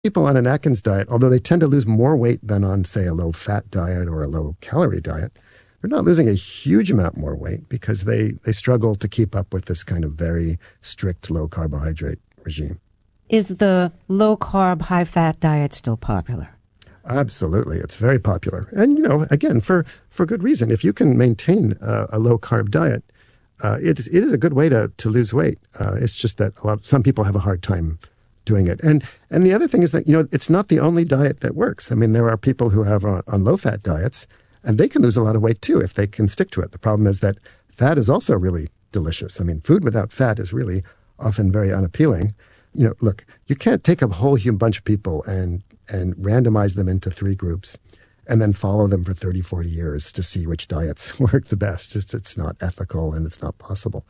People on an Atkins diet, although they tend to lose more weight than on, say, a low-fat diet or a low-calorie diet, they're not losing a huge amount more weight because they struggle to keep up with this kind of very strict low-carbohydrate regime. Is the low-carb, high-fat diet still popular? Absolutely. It's very popular. And, again, for good reason. If you can maintain a low-carb diet, it is a good way to lose weight. It's just that some people have a hard time doing it. And the other thing is that, it's not the only diet that works. I mean, there are people who have on low-fat diets, and they can lose a lot of weight too if they can stick to it. The problem is that fat is also really delicious. I mean, food without fat is really often very unappealing. Look, you can't take a whole bunch of people and randomize them into 3 groups and then follow them for 30, 40 years to see which diets work the best. It's not ethical and it's not possible.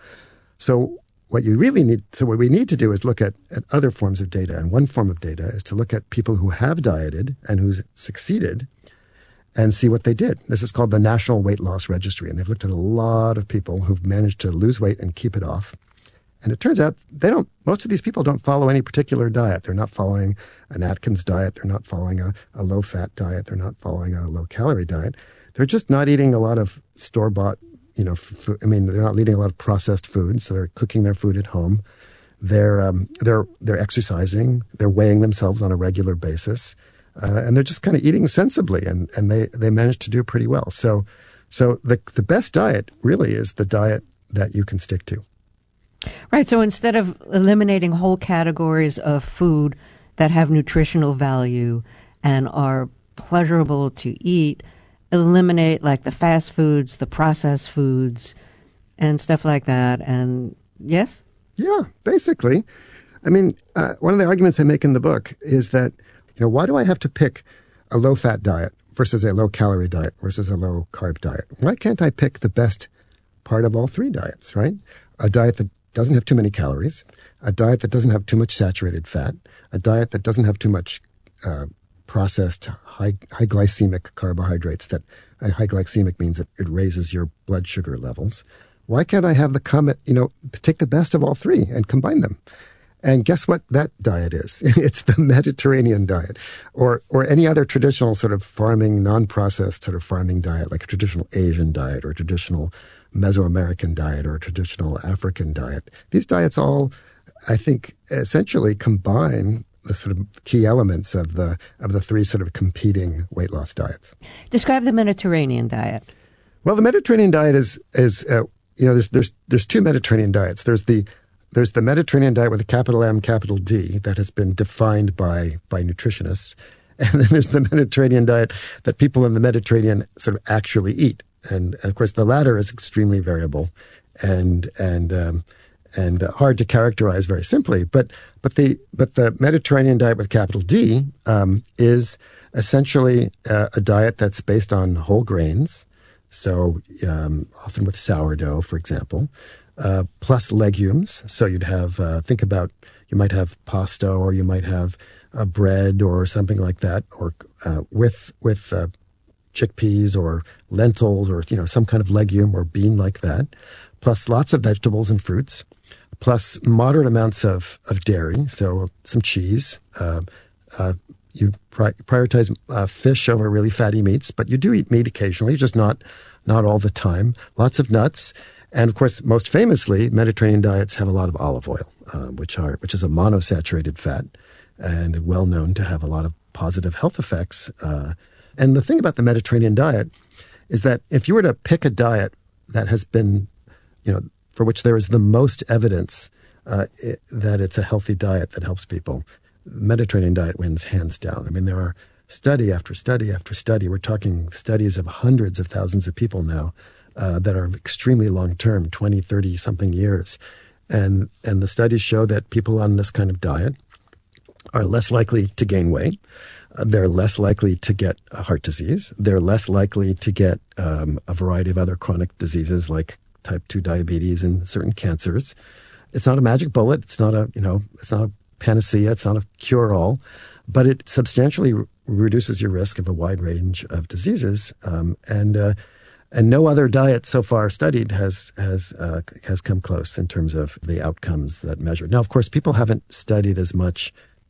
So what we need to do is look at other forms of data. And one form of data is to look at people who have dieted and who's succeeded and see what they did. This is called the National Weight Loss Registry. And they've looked at a lot of people who've managed to lose weight and keep it off. And it turns out most of these people don't follow any particular diet. They're not following an Atkins diet. They're not following a low-fat diet. They're not following a low-calorie diet. They're just not eating a lot of store-bought, food. I mean, they're not eating a lot of processed food. So they're cooking their food at home. They're exercising. They're weighing themselves on a regular basis. And they're just kind of eating sensibly. And they manage to do pretty well. So the best diet really is the diet that you can stick to. Right. So instead of eliminating whole categories of food that have nutritional value and are pleasurable to eat, eliminate like the fast foods, the processed foods, and stuff like that. And yes? Yeah, basically. I mean, one of the arguments I make in the book is that, why do I have to pick a low-fat diet versus a low-calorie diet versus a low-carb diet? Why can't I pick the best part of all 3 diets, right? A diet that doesn't have too many calories, a diet that doesn't have too much saturated fat, a diet that doesn't have too much processed high glycemic carbohydrates. That high glycemic means that it raises your blood sugar levels. Why can't I have take the best of all 3 and combine them? And guess what that diet is? It's the Mediterranean diet, or any other traditional sort of farming, non-processed sort of farming diet, like a traditional Asian diet or a traditional Mesoamerican diet or a traditional African diet. These diets all, I think, essentially combine the sort of key elements of the 3 sort of competing weight loss diets. Describe the Mediterranean diet. Well, the Mediterranean diet is there's 2 Mediterranean diets. There's the Mediterranean diet with a capital M, capital D that has been defined by nutritionists. And then there's the Mediterranean diet that people in the Mediterranean sort of actually eat. And of course, the latter is extremely variable and hard to characterize very simply. But the Mediterranean diet with capital D is essentially a diet that's based on whole grains. So often with sourdough, for example, plus legumes. So you'd have you might have pasta, or you might have bread or something like that, or with chickpeas or lentils or some kind of legume or bean like that, plus lots of vegetables and fruits, plus moderate amounts of dairy, so some cheese. You prioritize fish over really fatty meats, but you do eat meat occasionally, just not all the time. Lots of nuts, and of course, most famously, Mediterranean diets have a lot of olive oil, which is a monosaturated fat, and well known to have a lot of positive health effects. And the thing about the Mediterranean diet is that if you were to pick a diet that has been, for which there is the most evidence that it's a healthy diet that helps people, the Mediterranean diet wins hands down. I mean, there are study after study after study. We're talking studies of hundreds of thousands of people now that are extremely long-term, 20, 30-something years. And the studies show that people on this kind of diet are less likely to gain weight. They're less likely to get heart disease. They're less likely to get a variety of other chronic diseases like type 2 diabetes and certain cancers. It's not a magic bullet. It's not a panacea. It's not a cure-all, but it substantially reduces your risk of a wide range of diseases. And no other diet so far studied has come close in terms of the outcomes that measure. Now, of course, people haven't studied as much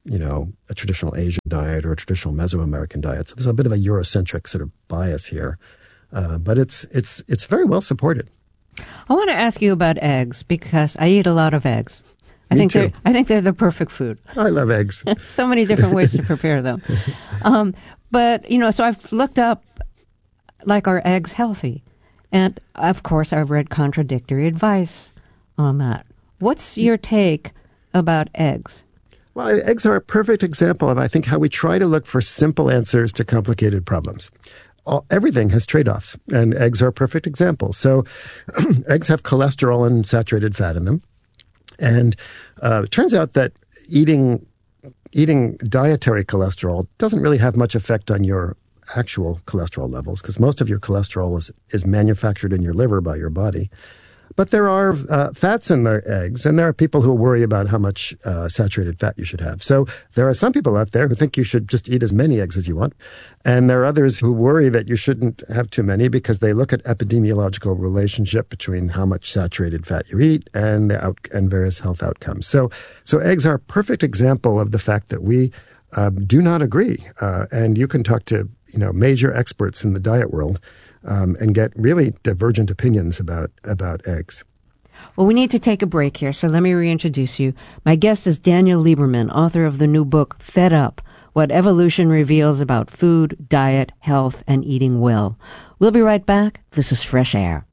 a traditional Asian diet or a traditional Mesoamerican diet. So there's a bit of a Eurocentric sort of bias here, but it's very well supported. I want to ask you about eggs because I eat a lot of eggs. I think they're the perfect food. I love eggs. So many different ways to prepare them. But so I've looked up, like, are eggs healthy? And of course, I've read contradictory advice on that. What's your take about eggs? Well, eggs are a perfect example of, I think, how we try to look for simple answers to complicated problems. Everything has trade-offs, and eggs are a perfect example. So eggs have cholesterol and saturated fat in them. And it turns out that eating dietary cholesterol doesn't really have much effect on your actual cholesterol levels, because most of your cholesterol is manufactured in your liver by your body. But there are fats in the eggs, and there are people who worry about how much saturated fat you should have. So there are some people out there who think you should just eat as many eggs as you want. And there are others who worry that you shouldn't have too many because they look at epidemiological relationship between how much saturated fat you eat and various health outcomes. So eggs are a perfect example of the fact that we do not agree. And you can talk to major experts in the diet world and get really divergent opinions about eggs. Well, we need to take a break here, so let me reintroduce you. My guest is Daniel Lieberman, author of the new book, Fed Up, What Evolution Reveals About Food, Diet, Health, and Eating Well. We'll be right back. This is Fresh Air.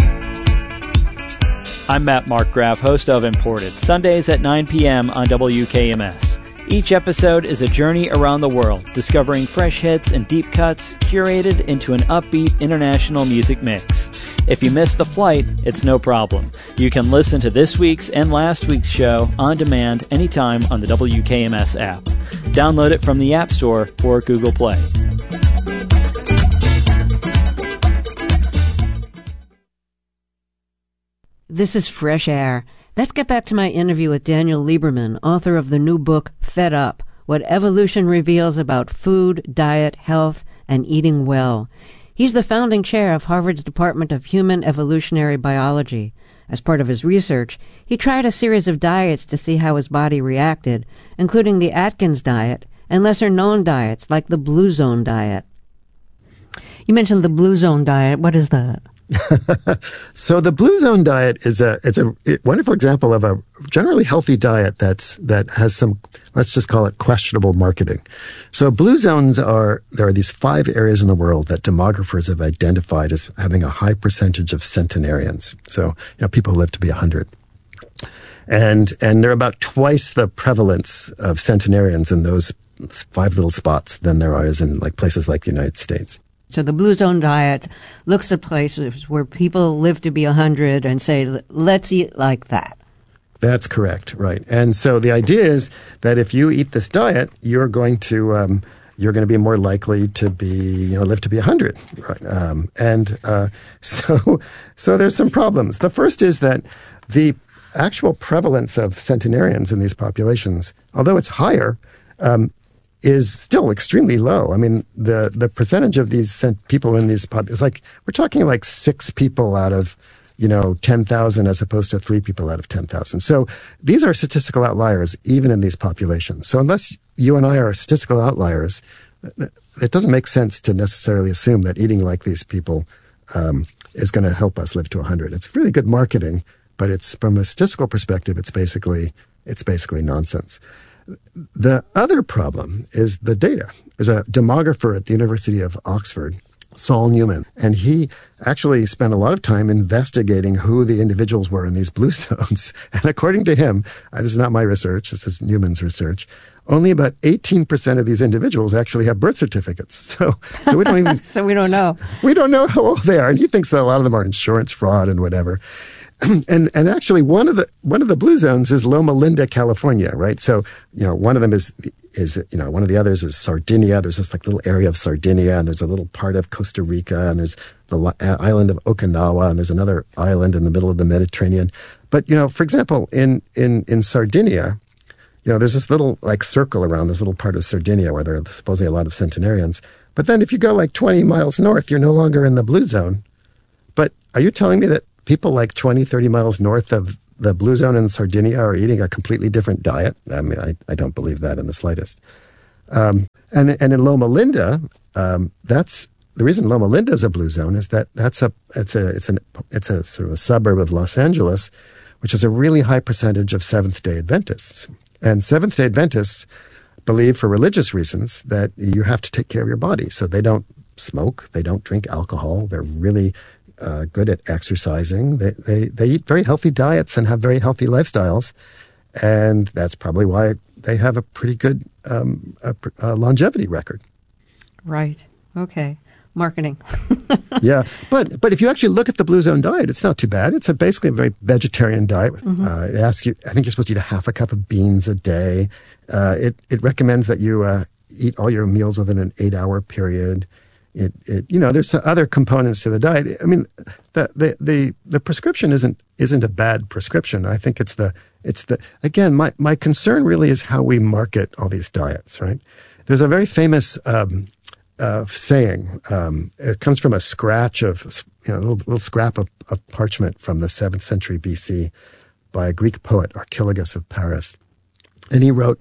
I'm Matt Markgraf, host of Imported, Sundays at 9 p.m. on WKMS. Each episode is a journey around the world, discovering fresh hits and deep cuts curated into an upbeat international music mix. If you missed the flight, it's no problem. You can listen to this week's and last week's show on demand anytime on the WKMS app. Download it from the App Store or Google Play. This is Fresh Air. Let's get back to my interview with Daniel Lieberman, author of the new book, Fed Up, What Evolution Reveals About Food, Diet, Health, and Eating Well. He's the founding chair of Harvard's Department of Human Evolutionary Biology. As part of his research, he tried a series of diets to see how his body reacted, including the Atkins diet and lesser-known diets like the Blue Zone diet. You mentioned the Blue Zone diet. What is that? So the Blue Zone diet is a wonderful example of a generally healthy diet that has some, let's just call it, questionable marketing. So Blue Zones there are these 5 areas in the world that demographers have identified as having a high percentage of centenarians. So, people who live to be 100. And there are about twice the prevalence of centenarians in those 5 little spots than there is in places like the United States. So the Blue Zone diet looks at places where people live to be 100 and say, let's eat like that. That's correct, right. And so the idea is that if you eat this diet, you're going to be more likely to be, live to be 100, right? So there's some problems. The first is that the actual prevalence of centenarians in these populations, although it's higher, is still extremely low. I mean, the percentage of these people in these is we're talking 6 people out of 10,000 as opposed to 3 people out of 10,000. So these are statistical outliers even in these populations. So unless you and I are statistical outliers, it doesn't make sense to necessarily assume that eating like these people is going to help us live to 100. It's really good marketing, but it's from a statistical perspective, it's basically nonsense. The other problem is the data. There's a demographer at the University of Oxford, Saul Newman, and he actually spent a lot of time investigating who the individuals were in these blue zones. And according to him, this is not my research, this is Newman's research, only about 18% of these individuals actually have birth certificates. So we don't even... So we don't know. We don't know how old they are. And he thinks that a lot of them are insurance fraud and whatever. And actually one of the blue zones is Loma Linda, California, right? So, one of them is one of the others is Sardinia. There's this little area of Sardinia, and there's a little part of Costa Rica, and there's the island of Okinawa, and there's another island in the middle of the Mediterranean. But, for example, in Sardinia, there's this little circle around this little part of Sardinia where there are supposedly a lot of centenarians. But then if you go 20 miles north, you're no longer in the blue zone. But are you telling me that people 20, 30 miles north of the Blue Zone in Sardinia are eating a completely different diet. I mean, I don't believe that in the slightest. And in Loma Linda, that's the reason Loma Linda is a Blue Zone is that it's a sort of a suburb of Los Angeles, which is a really high percentage of Seventh-day Adventists. And Seventh-day Adventists believe, for religious reasons, that you have to take care of your body. So they don't smoke, they don't drink alcohol. They're really good at exercising. They eat very healthy diets and have very healthy lifestyles, and that's probably why they have a pretty good longevity record. Right. Okay. Marketing. Yeah, but if you actually look at the Blue Zone diet, it's not too bad. It's basically a very vegetarian diet. It asks you, I think you're supposed to eat a half a cup of beans a day. It recommends that you eat all your meals within an 8-hour period. There's other components to the diet. I mean, the prescription isn't a bad prescription. I think it's the again, my concern really is how we market all these diets, right? There's a very famous saying. It comes from a scratch of, a little scrap of parchment from the 7th century BC by a Greek poet, Archilogus of Paris. And he wrote,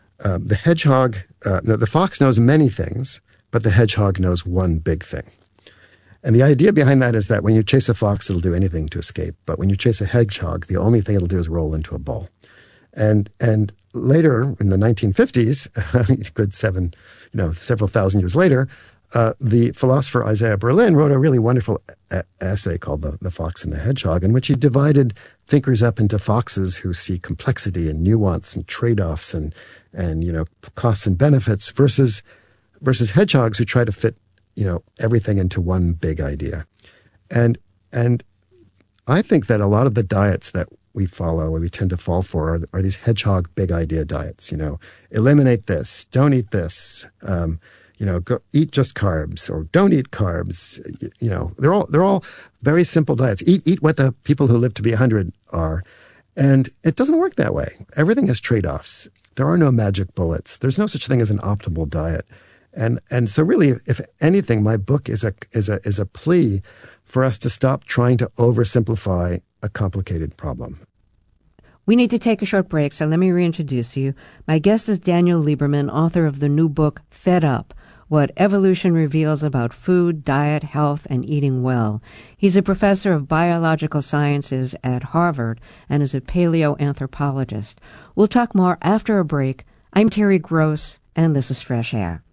the fox knows many things, but the hedgehog knows one big thing. And the idea behind that is that when you chase a fox, it'll do anything to escape. But when you chase a hedgehog, the only thing it'll do is roll into a ball. And later, in the 1950s, several thousand years later, the philosopher Isaiah Berlin wrote a really wonderful essay called The Fox and the Hedgehog, in which he divided thinkers up into foxes who see complexity and nuance and trade-offs and costs and benefits versus hedgehogs who try to fit, everything into one big idea. And I think that a lot of the diets that we follow and we tend to fall for are these hedgehog big idea diets. Eliminate this, don't eat this, go eat just carbs or don't eat carbs. They're all very simple diets. Eat what the people who live to be 100 are. And it doesn't work that way. Everything has trade-offs. There are no magic bullets. There's no such thing as an optimal diet. And so really, if anything, my book is a plea for us to stop trying to oversimplify a complicated problem. We need to take a short break, so let me reintroduce you. My guest is Daniel Lieberman, author of the new book, Fed Up: What Evolution Reveals About Food, Diet, Health, and Eating Well. He's a professor of biological sciences at Harvard and is a paleoanthropologist. We'll talk more after a break. I'm Terry Gross, and this is Fresh Air.